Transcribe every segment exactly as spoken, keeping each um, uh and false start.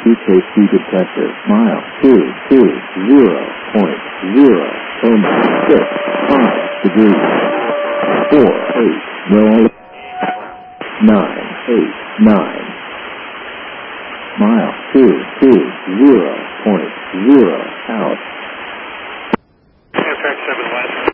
T K C detector, mile two two zero point zero, Toma six five degrees, four eight, no, nine eight nine, mile two two zero point zero out. Track seven west.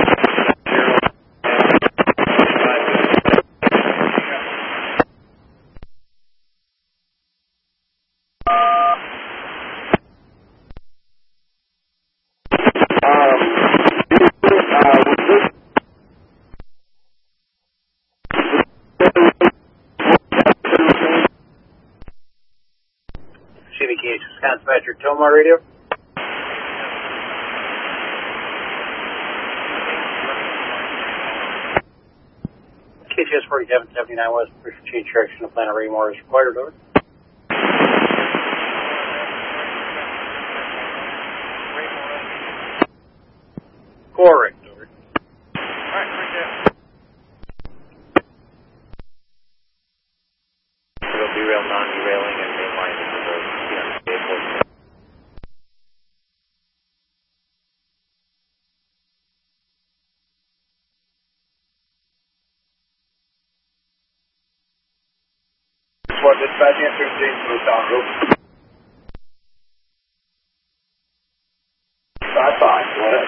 Wisconsin Metro Tomar radio. K T S forty-seven seventy-nine West, push change direction to Planet Raymore is required, over. Correct, over. Alright, right there. We'll derail, non-derailing, and mainline into the vehicle. What dispatch answering James Blue Town Group. Five five, go ahead.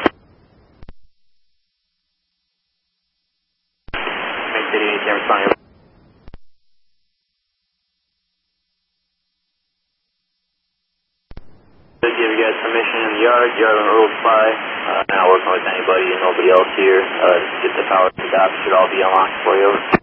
Make City eight, San Francisco. Give you guys permission in the yard, yard on road five. Uh, not working with anybody and nobody else here. Uh, just get the power to stop. Should all be unlocked for you.